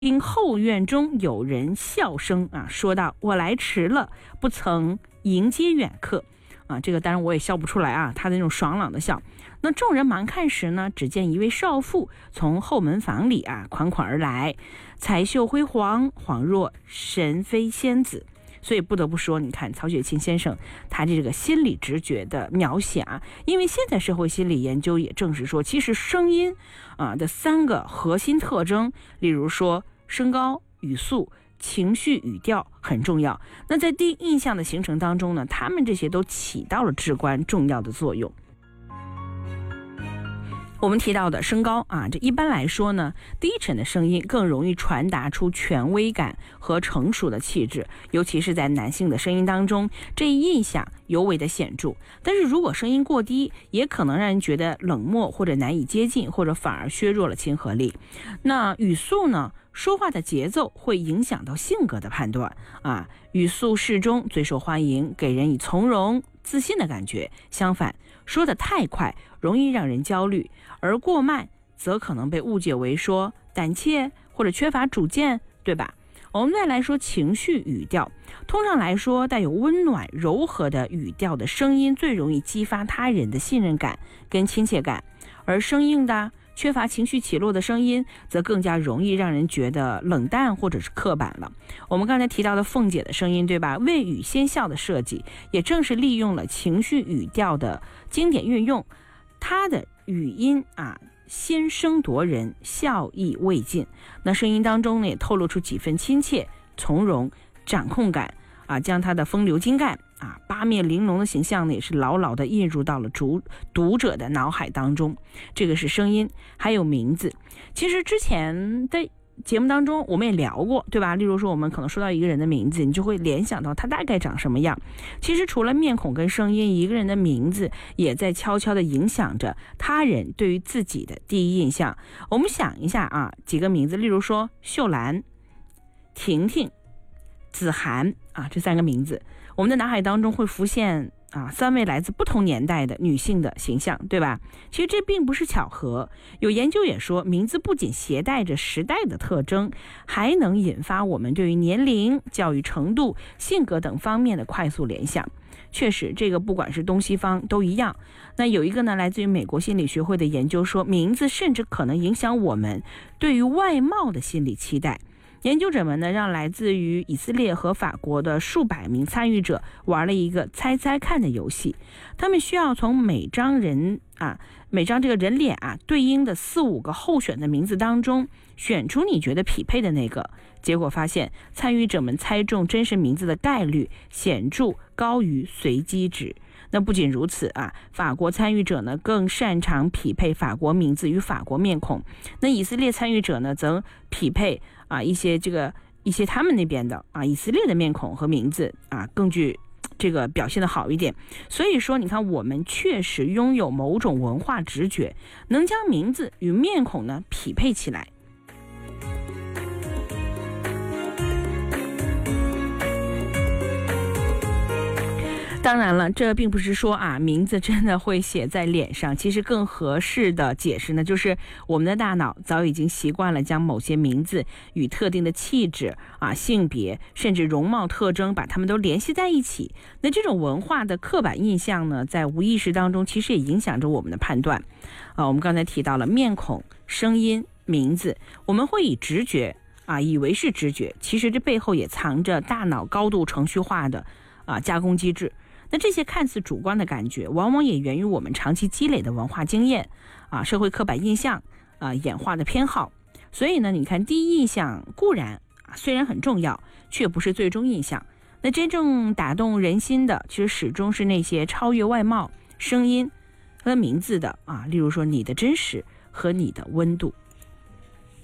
因后院中有人笑声啊，说道：“我来迟了，不曾迎接远客。”啊，这个当然我也笑不出来啊，他的那种爽朗的笑。那众人忙看时呢，只见一位少妇从后门房里啊款款而来，彩绣辉煌，恍若神妃仙子。所以不得不说，你看曹雪芹先生他这个心理直觉的描写啊，因为现在社会心理研究也证实说，其实声音的3个核心特征，例如说声高、语速、情绪、语调很重要。那在第一印象的形成当中呢，他们这些都起到了至关重要的作用。我们提到的声高啊，这一般来说呢，低沉的声音更容易传达出权威感和成熟的气质，尤其是在男性的声音当中，这一印象尤为的显著。但是如果声音过低，也可能让人觉得冷漠或者难以接近，或者反而削弱了亲和力。那语速呢？说话的节奏会影响到性格的判断啊，语速适中最受欢迎，给人以从容自信的感觉。相反，说得太快容易让人焦虑，而过慢则可能被误解为说胆怯或者缺乏主见，对吧？我们再来说情绪语调，通常来说，带有温暖柔和的语调的声音最容易激发他人的信任感跟亲切感，而生硬的缺乏情绪起落的声音则更加容易让人觉得冷淡或者是刻板了。我们刚才提到的凤姐的声音，对吧？未语先笑的设计也正是利用了情绪语调的经典运用，它的语音先声夺人，笑意未尽。那声音当中呢，也透露出几分亲切、从容、掌控感将他的风流精干八面玲珑的形象呢，也是牢牢地印入到了读者的脑海当中。这个是声音，还有名字。其实之前的节目当中我们也聊过，对吧？例如说我们可能说到一个人的名字，你就会联想到他大概长什么样。其实除了面孔跟声音，一个人的名字也在悄悄地影响着他人对于自己的第一印象。我们想一下几个名字，例如说秀兰、婷婷、子涵这3个名字，我们的脑海当中会浮现3位来自不同年代的女性的形象，对吧？其实这并不是巧合，有研究也说，名字不仅携带着时代的特征，还能引发我们对于年龄、教育程度、性格等方面的快速联想。确实，这个不管是东西方都一样。那有一个呢，来自于美国心理学会的研究说，名字甚至可能影响我们对于外貌的心理期待。研究者们呢，让来自于以色列和法国的数百名参与者玩了一个猜猜看的游戏。他们需要从每张这个人脸对应的4-5个候选的名字当中选出你觉得匹配的那个。结果发现，参与者们猜中真实名字的概率显著高于随机值。那不仅如此法国参与者呢更擅长匹配法国名字与法国面孔，那以色列参与者呢则匹配一些他们那边的以色列的面孔和名字更具这个表现的好一点。所以说你看，我们确实拥有某种文化直觉，能将名字与面孔呢匹配起来。当然了，这并不是说名字真的会写在脸上，其实更合适的解释呢，就是我们的大脑早已经习惯了将某些名字与特定的气质性别甚至容貌特征把它们都联系在一起。那这种文化的刻板印象呢，在无意识当中其实也影响着我们的判断我们刚才提到了面孔、声音、名字，我们会以直觉以为是直觉，其实这背后也藏着大脑高度程序化的加工机制。那这些看似主观的感觉，往往也源于我们长期积累的文化经验社会刻板印象演化的偏好。所以呢，你看第一印象固然虽然很重要，却不是最终印象。那真正打动人心的，其实始终是那些超越外貌、声音和名字的例如说你的真实和你的温度。